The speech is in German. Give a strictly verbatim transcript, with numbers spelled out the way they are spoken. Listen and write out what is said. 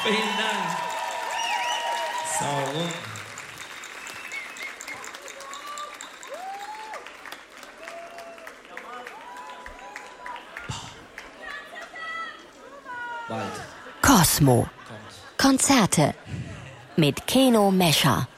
Vielen Dank. So. Cosmo. Konzerte mit Keno Mescher.